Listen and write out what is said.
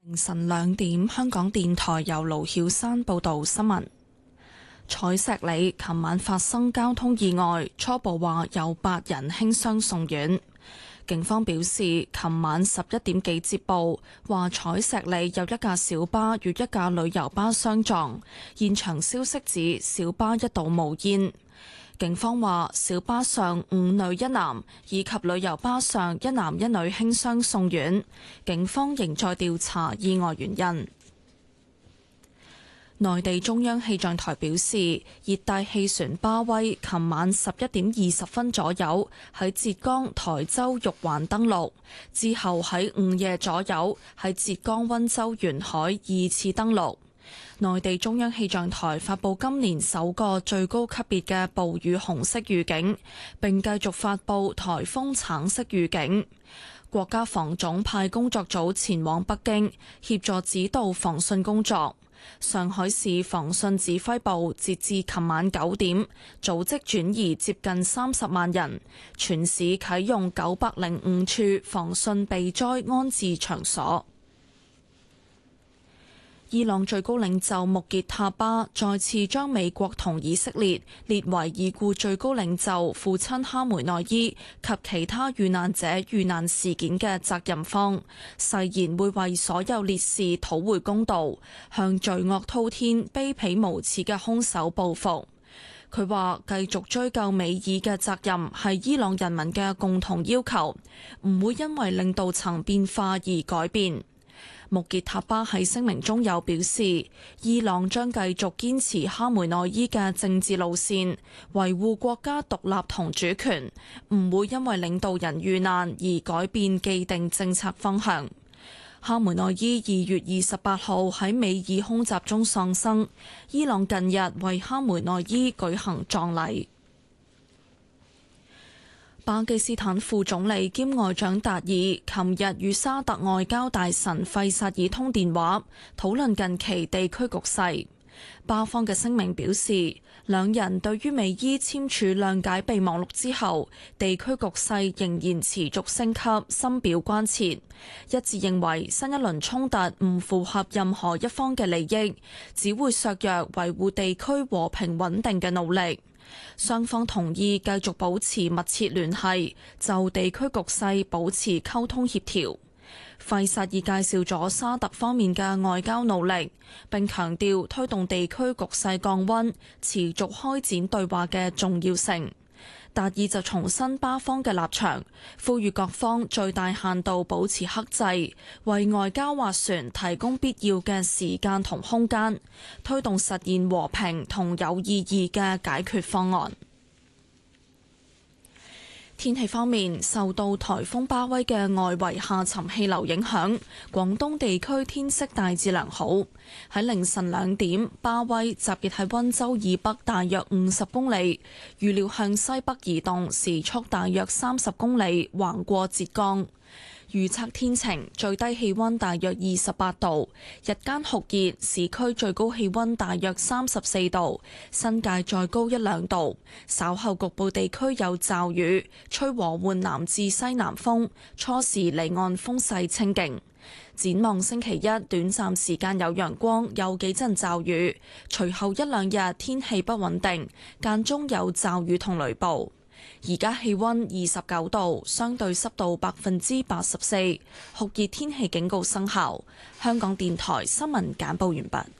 凌晨2點，香港電台由盧曉山報道新聞。彩石里琴晚發生交通意外，初步話有8人輕傷送院。警方表示，琴晚11點幾接報，話彩石里有一架小巴與一架旅遊巴相撞，現場消息指小巴一度冒煙。警方話小巴上5女1男，以及旅遊巴上1男1女輕傷送院。警方仍在調查意外原因。內地中央氣象台表示，熱帶氣旋巴威琴晚11點20分左右喺浙江台州玉環登陸，之後喺午夜左右喺浙江溫州沿海2次登陸。內地中央氣象台發布今年首個最高級別嘅暴雨紅色預警，並繼續發布颱風橙色預警。國家防總派工作組前往北京協助指導防汛工作。上海市防汛指揮部截至琴晚9點，組織轉移接近30萬人，全市啟用905處防汛避災安置場所。伊朗最高領袖穆傑塔巴再次將美國同以色列列為已故最高領袖父親哈梅內伊及其他遇難者遇難事件嘅責任方，誓言會為所有烈士討回公道，向罪惡滔天、卑鄙無恥嘅兇手報復。佢話繼續追究美伊嘅責任係伊朗人民嘅共同要求，唔會因為領導層變化而改變。穆傑塔巴喺聲明中有表示，伊朗將繼續堅持哈梅內伊嘅政治路線，維護國家獨立同主權，唔會因為領導人遇難而改變既定政策方向。哈梅內伊2月28號喺美爾空襲中喪生，伊朗近日為哈梅內伊舉行葬禮。巴基斯坦副總理兼外長達爾琴日與沙特外交大臣費薩爾通電話，討論近期地區局勢。巴方嘅聲明表示，兩人對於美伊簽署諒解備忘錄之後，地區局勢仍然持續升級，深表關切，一致認為新一輪衝突唔符合任何一方嘅利益，只會削弱維護地區和平穩定嘅努力。雙方同意繼續保持密切聯繫，就地區局勢保持溝通協調。費薩爾介紹咗沙特方面嘅外交努力，並強調推動地區局勢降溫、持續開展對話嘅重要性。達爾就重申巴方嘅立場，呼籲各方最大限度保持克制，為外交斡旋提供必要嘅時間同空間，推動實現和平同有意義嘅解決方案。天氣方面，受到颱風巴威嘅外圍下沉氣流影響，廣東地區天色大致良好。喺凌晨2點，巴威集結喺溫州以北大約50公里，預料向西北移動，時速大約30公里，橫過浙江。預測天晴，最低氣溫大約28度，日間酷熱，市區最高氣溫大約34度，新界再高1-2度。稍後局部地區有驟雨，吹和緩南至西南風，初時離岸風勢清勁。展望星期一，短暫時間有陽光，有幾陣驟雨，隨後1-2日天氣不穩定，間中有驟雨同雷暴。而家氣溫29度，相對濕度84%，酷熱天氣警告生效。香港電台新聞簡報完畢。